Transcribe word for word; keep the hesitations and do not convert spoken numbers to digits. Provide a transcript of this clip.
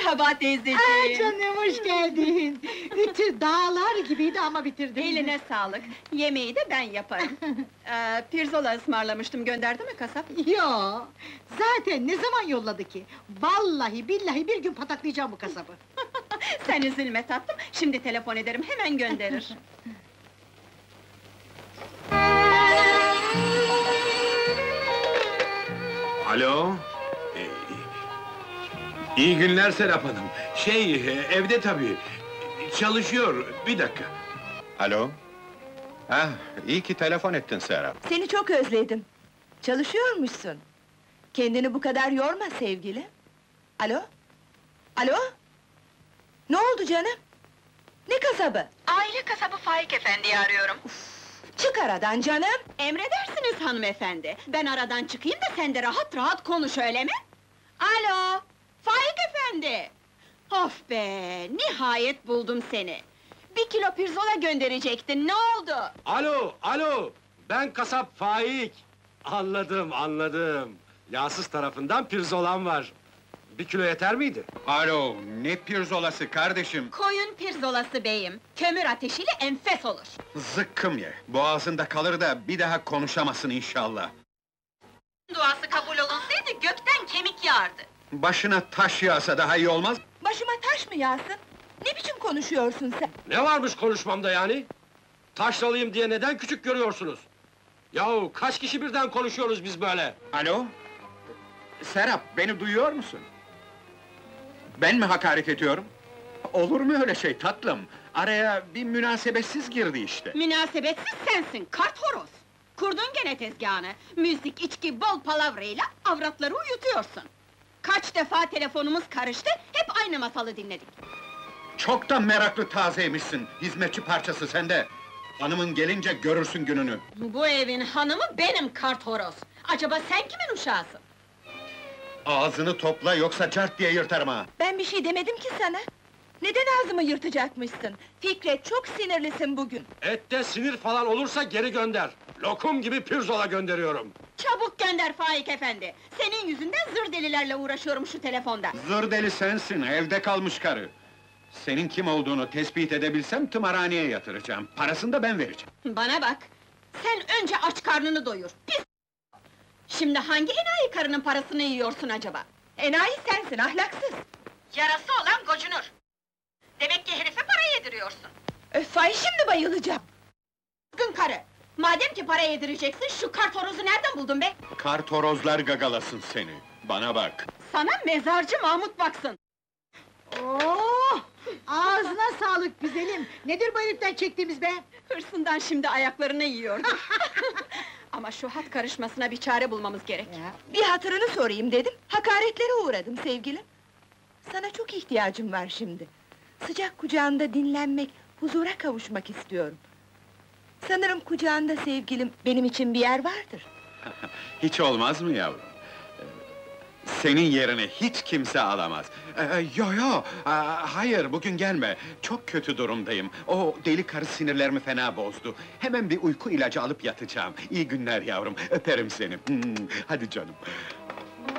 Merhaba teyzeciğim. Aa, canım hoş geldin. Ütü dağlar gibiydi ama bitirdin. Eline sağlık. Yemeği de ben yaparım. ee, pirzola ısmarlamıştım, gönderdi mi kasap? Yo, zaten ne zaman yolladı ki? Vallahi billahi bir gün pataklayacağım bu kasabı. Sen üzülme tatlım, şimdi telefon ederim, hemen gönderir. Alo? Ee, iyi günler Serap Hanım. Şey, e, evde tabii. Çalışıyor, bir dakika. Alo? Ah, iyi ki telefon ettin Serap. Seni çok özledim. Çalışıyormuşsun. Kendini bu kadar yorma sevgilim. Alo? Alo? Ne oldu canım? Ne kasabı? Aile kasabı Faik Efendi'yi arıyorum. Çık aradan canım! Emredersiniz hanımefendi. Ben aradan çıkayım da sen de rahat rahat konuş, öyle mi? Alo! Faik Efendi! Of be! Nihayet buldum seni! Bir kilo pirzola gönderecektin, ne oldu? Alo, alo! Ben kasap Faik! Anladım, anladım. Yağsız tarafından pirzolam var. Bir kilo yeter miydi? Alo, ne pirzolası kardeşim? Koyun pirzolası beyim, kömür ateşiyle enfes olur. Zıkkım ye, boğazında kalır da bir daha konuşamasın inşallah. Duası kabul olunsaydı gökten kemik yağardı. Başına taş yağsa daha iyi olmaz? Başıma taş mı yağsın? Ne biçim konuşuyorsun sen? Ne varmış konuşmamda yani? Taşralıyım diye neden küçük görüyorsunuz? Yahu kaç kişi birden konuşuyoruz biz böyle? Alo? Serap, beni duyuyor musun? Ben mi hakaret ediyorum? Olur mu öyle şey tatlım? Araya bir münasebetsiz girdi işte. Münasebetsiz sensin, kart horoz! Kurdun gene tezgahını, müzik, içki, bol palavrayla avratları uyutuyorsun. Kaç defa telefonumuz karıştı, hep aynı masalı dinledik. Çok da meraklı tazeymişsin, hizmetçi parçası sende. Hanımın gelince görürsün gününü. Bu evin hanımı benim kart horoz! Acaba sen kimin uşağısın? Ağzını topla yoksa cart diye yırtarım ha! Ben bir şey demedim ki sana! Neden ağzımı yırtacakmışsın? Fikret, çok sinirlisin bugün! Ette sinir falan olursa geri gönder. Lokum gibi pirzola gönderiyorum. Çabuk gönder Faik Efendi! Senin yüzünden zır delilerle uğraşıyorum şu telefonda! Zır deli sensin, evde kalmış karı! Senin kim olduğunu tespit edebilsem tımarhaneye yatıracağım. Parasını da ben vereceğim. Bana bak! Sen önce aç karnını doyur, pis! Şimdi hangi enayi karının parasını yiyorsun acaba? Enayi sensin, ahlaksız! Yarası olan gocunur! Demek ki herife para yediriyorsun! Öf, ay şimdi bayılacağım! Kızgın karı! Madem ki para yedireceksin, şu kart horozu nereden buldun be? Kartorozlar gagalasın seni. Bana bak. Sana mezarcı Mahmut baksın! Oh! Ağzına sağlık güzelim! Nedir bu heriften çektiğimiz be? Hırsından şimdi ayaklarını yiyordu! Ama şu hat karışmasına bir çare bulmamız gerek! Ya, Bir hatırını sorayım dedim, hakaretlere uğradım sevgilim! Sana çok ihtiyacım var şimdi! Sıcak kucağında dinlenmek, huzura kavuşmak istiyorum! Sanırım kucağında sevgilim, benim için bir yer vardır! Hiç olmaz mı yavrum? Ee, Senin yerini hiç kimse alamaz. Ee, yo yo, aa, hayır bugün gelme. Çok kötü durumdayım. O deli karı sinirlerimi fena bozdu. Hemen bir uyku ilacı alıp yatacağım. İyi günler yavrum, öperim seni. Hmm, hadi canım.